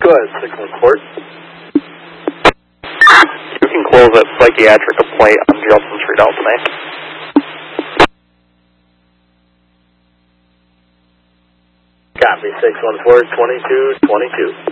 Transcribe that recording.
Go ahead, 614. You can close that psychiatric complaint on Justin Street out to me. Copy, 614, 2222.